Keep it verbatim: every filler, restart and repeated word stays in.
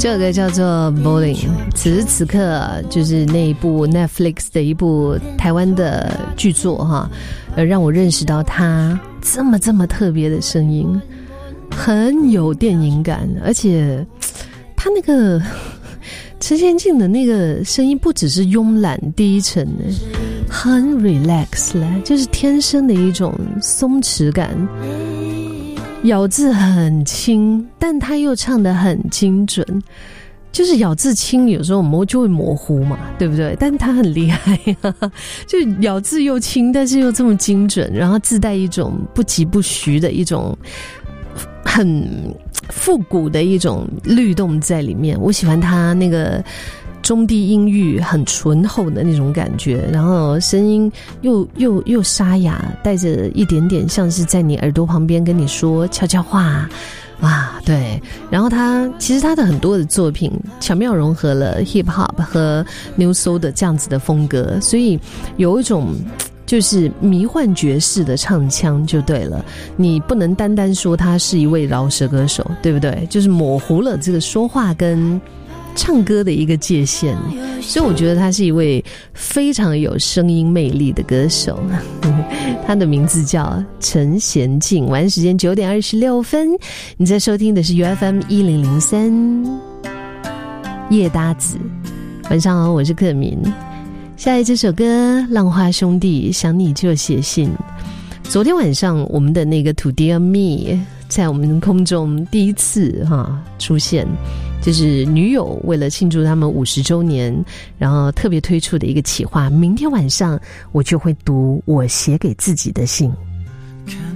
这首歌叫做 Bowling， 此时此刻就是那一部 Netflix 的一部台湾的剧作哈，呃，让我认识到他这么这么特别的声音，很有电影感，而且他那个陈贤进的那个声音不只是慵懒低沉的，很 relax 啦，就是天生的一种松弛感。咬字很轻，但他又唱得很精准，就是咬字轻有时候我们就会模糊嘛，对不对？但他很厉害啊，就咬字又轻但是又这么精准，然后自带一种不疾不徐的一种很复古的一种律动在里面。我喜欢他那个中低音域很醇厚的那种感觉，然后声音又又又沙哑，带着一点点像是在你耳朵旁边跟你说悄悄话啊，对。然后他其实他的很多的作品巧妙融合了 hip hop 和 new soul 的这样子的风格，所以有一种就是迷幻爵士的唱腔就对了，你不能单单说他是一位饶舌歌手，对不对？就是模糊了这个说话跟唱歌的一个界限，所以我觉得他是一位非常有声音魅力的歌手。他的名字叫陈贤进。晚上时间九点二十六分，你在收听的是 U F M 一零零三夜搭子。晚上好，我是克民。下来这首歌《浪花兄弟》，想你就写信。昨天晚上我们的那个 To Dear Me 在我们空中第一次哈出现，就是女友为了庆祝他们五十周年，然后特别推出的一个企划。明天晚上我就会读我写给自己的信。